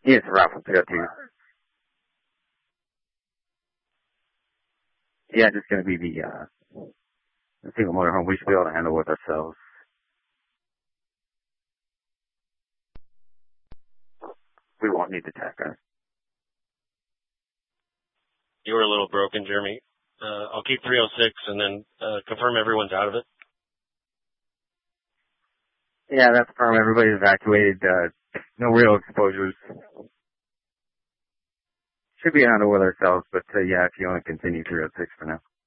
Yes, Ralph from 302. Yeah, just going to be the single motorhome. We should be able to handle with ourselves. We won't need the tacker. You were a little broken, Jeremy. I'll keep 306 and then confirm everyone's out of it. Yeah, that's firm. Everybody's evacuated. No real exposures. Should be handled with ourselves, but yeah, if you want to continue 306 for now.